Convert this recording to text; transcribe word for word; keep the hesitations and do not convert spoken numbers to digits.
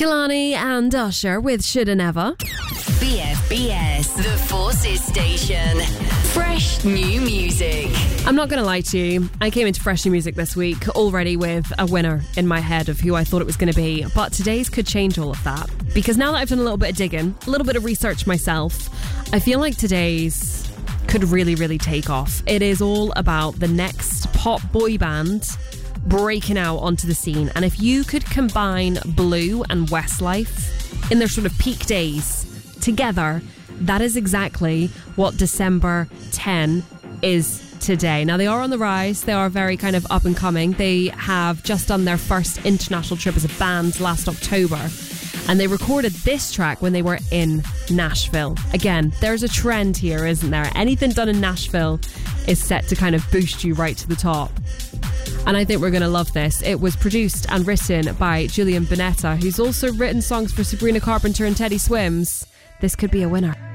Kehlani and Usher with Shoulda Never. B F B S, the Forces Station. Fresh new music. I'm not going to lie to you. I came into Fresh New Music this week already with a winner in my head of who I thought it was going to be. But today's could change all of that. Because now that I've done a little bit of digging, a little bit of research myself, I feel like today's could really, really take off. It is all about the next pop boy band breaking out onto the scene. And if you could combine Blue and Westlife in their sort of peak days together, that is exactly what December tenth is today. Now, they are on the rise. They are very kind of up and coming. They have just done their first international trip as a band last October. And they recorded this track when they were in Nashville. Again, there's a trend here, isn't there? Anything done in Nashville is set to kind of boost you right to the top. And I think we're going to love this. It was produced and written by Julian Bonetta, who's also written songs for Sabrina Carpenter and Teddy Swims. This could be a winner.